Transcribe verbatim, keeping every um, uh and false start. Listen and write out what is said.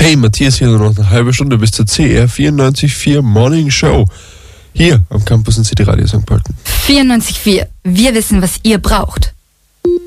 Hey, Matthias hier, nur noch eine halbe Stunde bis zur C R vierundneunzig Komma vier Morning Show. Hier am Campus in City Radio Sankt Pölten. vierundneunzig Komma vier. Wir wissen, was ihr braucht.